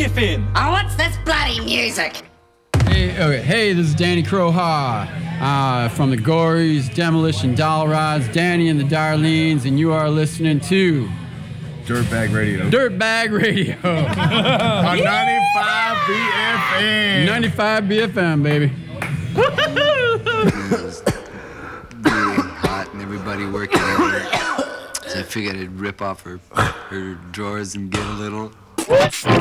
biffing. Oh, what's this bloody music? Hey, this is Danny Crowha from the Gories, Demolition Doll Rods, Danny and the Darlenes, and you are listening to Dirtbag Radio. Dirtbag Radio. On 95 BFM. 95 BFM, baby. It was really hot and everybody working on it. So I figured I'd rip off her drawers and get a little.